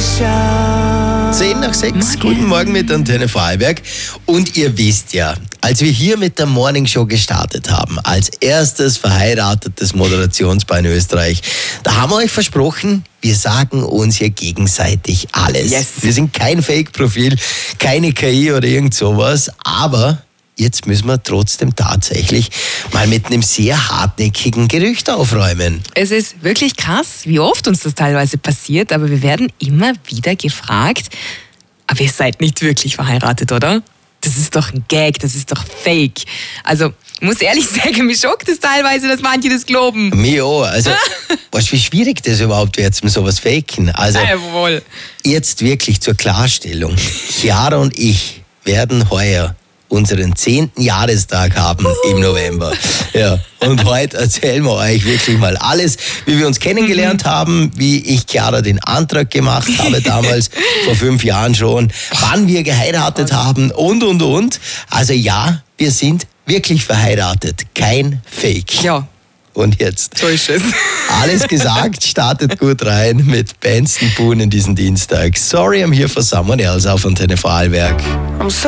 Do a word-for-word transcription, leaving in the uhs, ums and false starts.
Zehn nach sechs, guten Morgen mit Antenne Vorarlberg. Und ihr wisst ja, als wir hier mit der Morning Show gestartet haben, als erstes verheiratetes Moderationspaar in Österreich, da haben wir euch versprochen, wir sagen uns hier gegenseitig alles. Yes. Wir sind kein Fake-Profil, keine K I oder irgend sowas, aber jetzt müssen wir trotzdem tatsächlich mal mit einem sehr hartnäckigen Gerücht aufräumen. Es ist wirklich krass, wie oft uns das teilweise passiert, aber wir werden immer wieder gefragt, aber ihr seid nicht wirklich verheiratet, oder? Das ist doch ein Gag, das ist doch Fake. Also, ich muss ehrlich sagen, mich schockt es teilweise, dass manche das glauben. Mir auch. Also, weißt du, wie schwierig das überhaupt wird, zum sowas faken? Also, Jawohl. jetzt wirklich zur Klarstellung. Chiara und ich werden heuer unseren zehnten Jahrestag haben im November. Ja. Und heute erzählen wir euch wirklich mal alles, wie wir uns kennengelernt haben, wie ich Chiara den Antrag gemacht habe damals, vor fünf Jahren schon, wann wir geheiratet haben und, und, und. Also ja, wir sind wirklich verheiratet, kein Fake. Ja, Und jetzt so ist es. alles gesagt, startet gut rein mit Benson Boone in diesen Dienstag. Sorry, I'm here for someone else auf Antenne Vorarlberg.